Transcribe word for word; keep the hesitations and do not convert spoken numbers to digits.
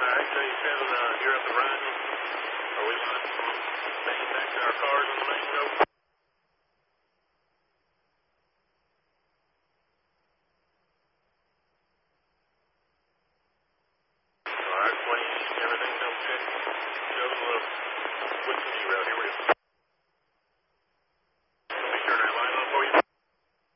right, so you said uh, you're up and running. Are we going to stand back to our cars on the main road?